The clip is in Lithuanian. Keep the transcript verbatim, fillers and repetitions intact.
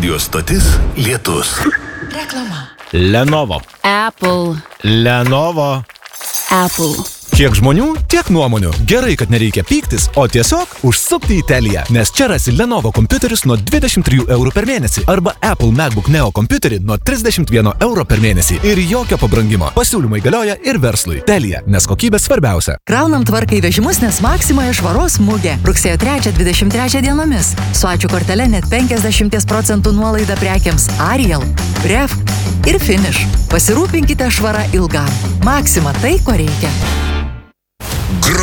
Radio stotis Lietus. Reklama. Lenovo. Apple. Lenovo. Apple. Kiek žmonių, tiek nuomonių. Gerai, kad nereikia pyktis, o tiesiog užsukti į Teliją, nes čia rasi Lenovo kompiuterius nuo dvidešimt trijų eurų per mėnesį arba Apple MacBook Neo kompiuterį nuo trisdešimt vieno euro per mėnesį ir jokio pabrangimo. Pasiūlymai galioja ir verslui. Telija, nes kokybė svarbiausia. Kraunam tvarką į vežimus, nes Maksimoje švaros mugė. Rugsėjo trečią dvidešimt trečią dienomis. Su ačiū kortele net penkiasdešimt procentų nuolaida prekiams Ariel, Ref ir Finish. Pasirūpinkite švara ilgam. Maksima tai, ko reikia.